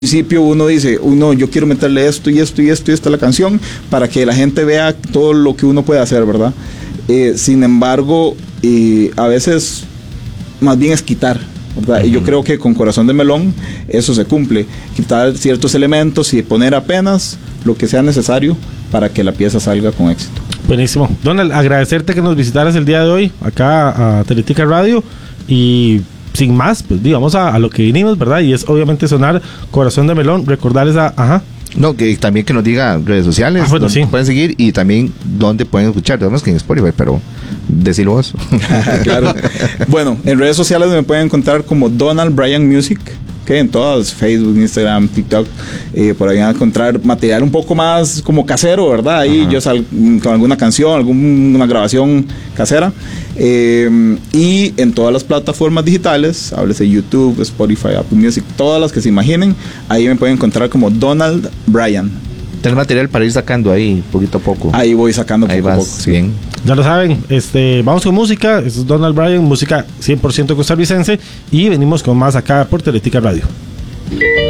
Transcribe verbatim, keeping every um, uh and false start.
principio uno dice, uno, yo quiero meterle esto y esto y esto y esto a la canción para que la gente vea todo lo que uno puede hacer, ¿verdad? Eh, sin embargo, eh, a veces más bien es quitar, ¿verdad? Uh-huh. Y yo creo que con Corazón de Melón eso se cumple, quitar ciertos elementos y poner apenas lo que sea necesario para que la pieza salga con éxito. Buenísimo. Donald, agradecerte que nos visitaras el día de hoy acá a Teletica Radio y sin más, pues digamos a, a lo que vinimos, ¿verdad? Y es obviamente sonar Corazón de Melón, recordarles a... Ajá. No, que también que nos diga redes sociales, ah, bueno, donde sí. pueden seguir y también dónde pueden escuchar. Tenemos que en Spotify, pero decilo vos. Claro. Bueno, en redes sociales me pueden encontrar como Donald Bryan Music, que en todas, Facebook, Instagram, TikTok, eh, por ahí van a encontrar material un poco más como casero, ¿verdad? Ahí uh-huh. yo salgo con alguna canción, alguna grabación casera. Eh, y en todas las plataformas digitales, háblese YouTube, Spotify, Apple Music, todas las que se imaginen, ahí me pueden encontrar como Donald Bryan. Tengo material para ir sacando ahí poquito a poco. Ahí voy sacando ahí poco vas, a poco. Sí. Bien. Ya lo saben, este, vamos con música. Este es Donald Bryan, música cien por ciento costarricense. Y venimos con más acá por Teletica Radio.